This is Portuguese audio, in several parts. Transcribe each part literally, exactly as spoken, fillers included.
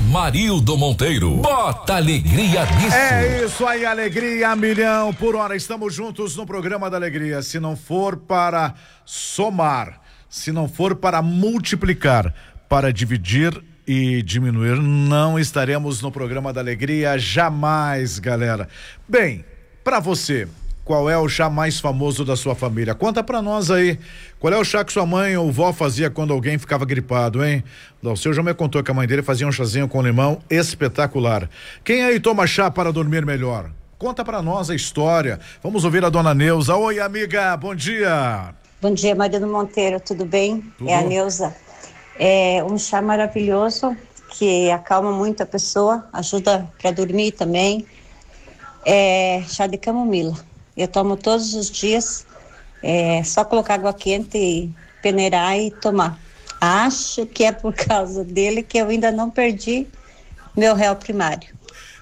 Marildo Monteiro. Bota alegria nisso. É isso aí, alegria a milhão por hora. Estamos juntos no programa da alegria. Se não for para somar, se não for para multiplicar, para dividir e diminuir, não estaremos no programa da alegria jamais, galera. Bem, para você, qual é o chá mais famoso da sua família? Conta pra nós aí. Qual é o chá que sua mãe ou vó fazia quando alguém ficava gripado, hein? O seu já me contou que a mãe dele fazia um chazinho com limão espetacular. Quem aí toma chá para dormir melhor? Conta pra nós a história. Vamos ouvir a dona Neuza. Oi, amiga, bom dia. Bom dia, Marildo Monteiro, tudo bem? Tudo. É a Neuza. É um chá maravilhoso que acalma muito a pessoa, ajuda para dormir também. É chá de camomila. Eu tomo todos os dias, é só colocar água quente e peneirar e tomar. Acho que é por causa dele que eu ainda não perdi meu réu primário.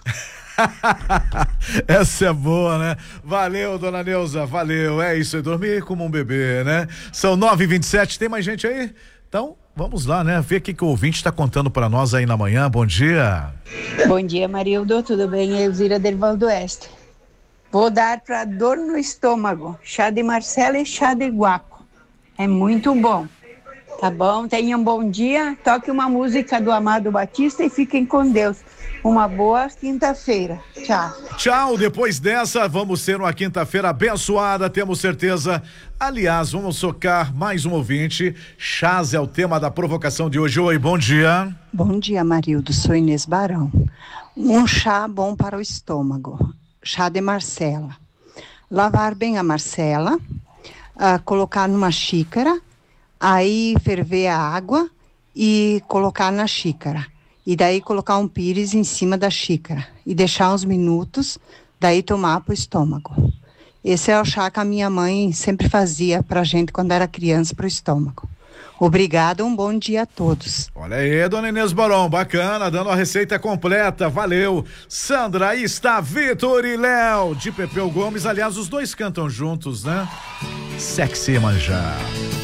Essa é boa, né? Valeu, dona Neuza, valeu. É isso aí, dormir como um bebê, né? São nove e vinte e sete, tem mais gente aí? Então, vamos lá, né? Ver o que, que o ouvinte está contando para nós aí na manhã. Bom dia. Bom dia, Marildo, tudo bem? Elvira Derval do Oeste. Vou dar para dor no estômago, chá de Marcela e chá de guaco. É muito bom. Tá bom? Tenham um bom dia, toque uma música do Amado Batista e fiquem com Deus. Uma boa quinta-feira. Tchau. Tchau, depois dessa vamos ter uma quinta-feira abençoada, temos certeza. Aliás, vamos socar mais um ouvinte. Chás é o tema da provocação de hoje. Oi, bom dia. Bom dia, Marildo, sou Inês Barão. Um chá bom para o estômago. Chá de Marcela. Lavar bem a Marcela, uh, colocar numa xícara, aí ferver a água e colocar na xícara. E daí colocar um pires em cima da xícara e deixar uns minutos, daí tomar pro estômago. Esse é o chá que a minha mãe sempre fazia pra gente quando era criança pro estômago. Obrigada, um bom dia a todos. Olha aí, dona Inês Barão, bacana, dando a receita completa, valeu. Sandra, aí está Vitor e Léo, de Pepeu Gomes, aliás, os dois cantam juntos, né? Sexy Manjar.